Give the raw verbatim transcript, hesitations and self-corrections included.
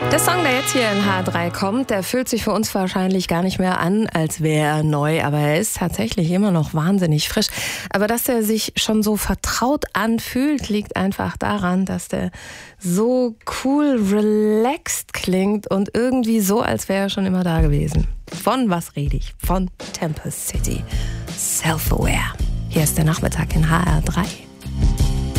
Der Song, der jetzt hier in H drei kommt, der fühlt sich für uns wahrscheinlich gar nicht mehr an, als wäre er neu, aber er ist tatsächlich immer noch wahnsinnig frisch. Aber dass er sich schon so vertraut anfühlt, liegt einfach daran, dass der so cool relaxed klingt und irgendwie so, als wäre er schon immer da gewesen. Von was rede ich? Von Tempest City. Self-Aware. Hier ist der Nachmittag in H R drei.